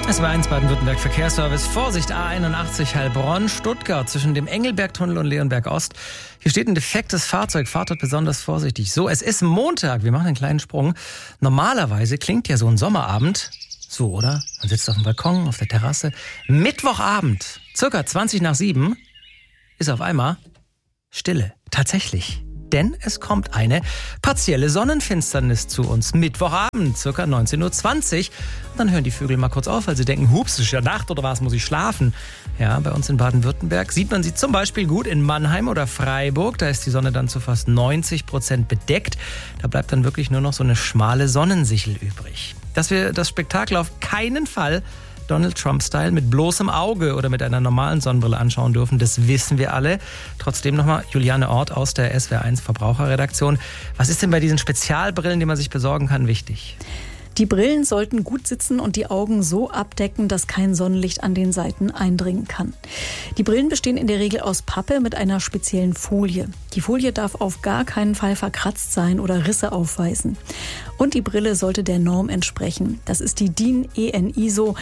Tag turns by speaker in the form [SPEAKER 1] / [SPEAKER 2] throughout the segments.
[SPEAKER 1] SWR1 Baden-Württemberg Verkehrsservice. Vorsicht, A81 Heilbronn, Stuttgart zwischen dem Engelbergtunnel und Leonberg Ost. Hier steht ein defektes Fahrzeug. Fahrt dort besonders vorsichtig. So, es ist Montag. Wir machen einen kleinen Sprung. Normalerweise klingt ja so ein Sommerabend so, oder? Man sitzt auf dem Balkon, auf der Terrasse. Mittwochabend, circa 20:07, ist auf einmal Stille. Tatsächlich. Denn es kommt eine partielle Sonnenfinsternis zu uns. Mittwochabend, ca. 19:20 Uhr. Und dann hören die Vögel mal kurz auf, weil sie denken, hups, es ist ja Nacht oder was, muss ich schlafen? Ja, bei uns in Baden-Württemberg sieht man sie zum Beispiel gut in Mannheim oder Freiburg. Da ist die Sonne dann zu fast 90% bedeckt. Da bleibt dann wirklich nur noch so eine schmale Sonnensichel übrig. Dass wir das Spektakel auf keinen Fall Donald Trump-Style mit bloßem Auge oder mit einer normalen Sonnenbrille anschauen dürfen, das wissen wir alle. Trotzdem nochmal Juliane Ort aus der SWR1 Verbraucherredaktion. Was ist denn bei diesen Spezialbrillen, die man sich besorgen kann, wichtig?
[SPEAKER 2] Die Brillen sollten gut sitzen und die Augen so abdecken, dass kein Sonnenlicht an den Seiten eindringen kann. Die Brillen bestehen in der Regel aus Pappe mit einer speziellen Folie. Die Folie darf auf gar keinen Fall verkratzt sein oder Risse aufweisen. Und die Brille sollte der Norm entsprechen. Das ist die DIN EN ISO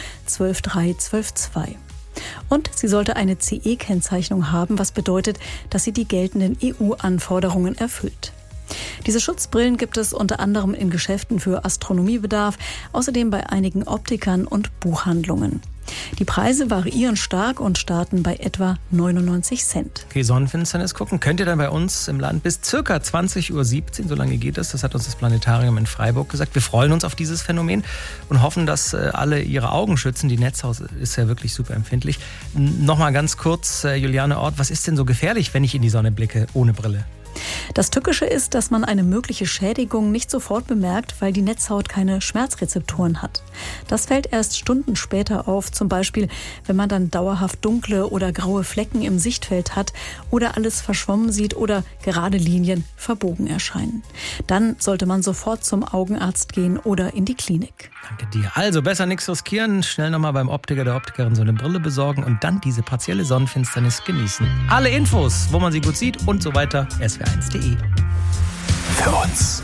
[SPEAKER 2] 12312-2. Und sie sollte eine CE-Kennzeichnung haben, was bedeutet, dass sie die geltenden EU-Anforderungen erfüllt. Diese Schutzbrillen gibt es unter anderem in Geschäften für Astronomiebedarf, außerdem bei einigen Optikern und Buchhandlungen. Die Preise variieren stark und starten bei etwa 99 Cent.
[SPEAKER 1] Okay, Sonnenfinsternis gucken könnt ihr dann bei uns im Land bis ca. 20:17 Uhr, so lange geht es. Das hat uns das Planetarium in Freiburg gesagt. Wir freuen uns auf dieses Phänomen und hoffen, dass alle ihre Augen schützen. Die Netzhaut ist ja wirklich super empfindlich. Nochmal ganz kurz, Juliane Ort, was ist denn so gefährlich, wenn ich in die Sonne blicke ohne Brille?
[SPEAKER 2] Das Tückische ist, dass man eine mögliche Schädigung nicht sofort bemerkt, weil die Netzhaut keine Schmerzrezeptoren hat. Das fällt erst Stunden später auf, zum Beispiel, wenn man dann dauerhaft dunkle oder graue Flecken im Sichtfeld hat oder alles verschwommen sieht oder gerade Linien verbogen erscheinen. Dann sollte man sofort zum Augenarzt gehen oder in die Klinik.
[SPEAKER 1] Danke dir. Also besser nichts riskieren, schnell nochmal beim Optiker, der Optikerin so eine Brille besorgen und dann diese partielle Sonnenfinsternis genießen. Alle Infos, wo man sie gut sieht und so weiter, swr1.de.
[SPEAKER 3] Für uns.